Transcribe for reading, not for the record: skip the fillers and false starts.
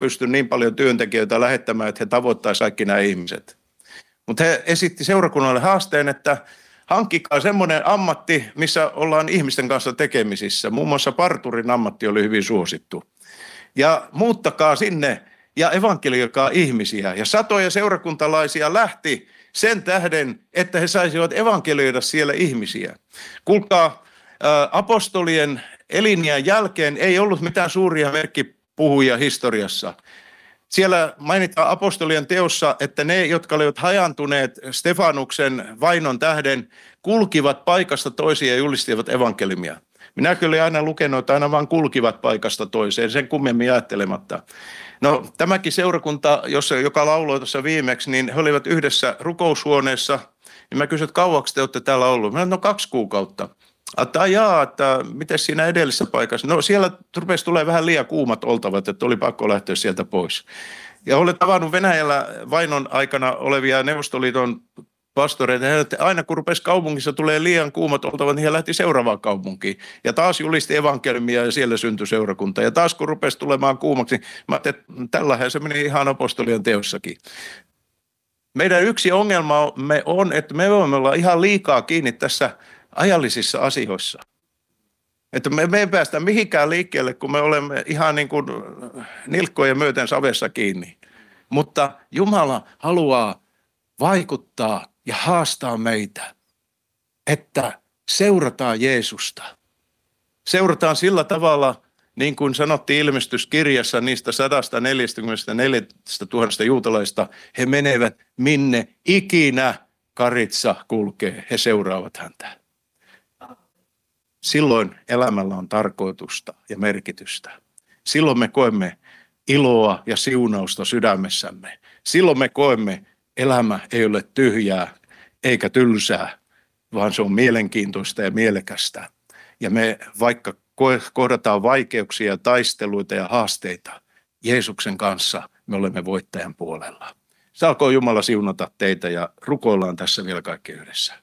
pysty niin paljon työntekijöitä lähettämään, että he tavoittaisivat kaikki nämä ihmiset. Mutta he esitti seurakunnalle haasteen, että hankkikaa semmoinen ammatti, missä ollaan ihmisten kanssa tekemisissä. Muun muassa parturin ammatti oli hyvin suosittu. Ja muuttakaa sinne ja evankelioikaa ihmisiä. Ja satoja seurakuntalaisia lähti sen tähden, että he saisivat evankelioida siellä ihmisiä. Kuulkaa, apostolien elinjään jälkeen ei ollut mitään suuria merkkipuhujia historiassa. Siellä mainitaan apostolien teossa, että ne, jotka olivat hajantuneet Stefanuksen vainon tähden, kulkivat paikasta toiseen ja julistivat evankeliumia. Minä kyllä aina lukenut, että aina vaan kulkivat paikasta toiseen, sen kummemmin ajattelematta. No tämäkin seurakunta, joka lauloi tuossa viimeksi, niin he olivat yhdessä rukoushuoneessa. Ja mä kysyin, että kauaksi te olette täällä ollut? Mä sanoin, no 2 kuukautta. Että miten siinä edellisessä paikassa? No siellä rupesi tulee vähän liian kuumat oltavat, että oli pakko lähteä sieltä pois. Ja olen tavannut Venäjällä vainon aikana olevia Neuvostoliiton pastoreita. Että aina kun rupesi kaupungissa tulee liian kuumat oltavat, niin he lähti seuraavaan kaupunkiin. Ja taas julisti evankeliumia ja siellä syntyi seurakunta. Ja taas kun rupesi tulemaan kuumaksi, niin mä ajattelin, että tällähän se meni ihan apostolien teossakin. Meidän yksi ongelmamme on, että me voimme olla ihan liikaa kiinni tässä ajallisissa asioissa. Että me ei päästä mihinkään liikkeelle, kun me olemme ihan niin kuin nilkkojen myöten savessa kiinni. Mutta Jumala haluaa vaikuttaa ja haastaa meitä, että seurataan Jeesusta. Seurataan sillä tavalla, niin kuin sanottiin ilmestyskirjassa niistä 144 000 juutalaista, he menevät minne ikinä Karitsa kulkee, he seuraavat häntä. Silloin elämällä on tarkoitusta ja merkitystä. Silloin me koemme iloa ja siunausta sydämessämme. Silloin me koemme, elämä ei ole tyhjää eikä tylsää, vaan se on mielenkiintoista ja mielekästä. Ja me vaikka kohdataan vaikeuksia, taisteluita ja haasteita, Jeesuksen kanssa me olemme voittajan puolella. Saakoon Jumala siunata teitä ja rukoillaan tässä vielä kaikki yhdessä.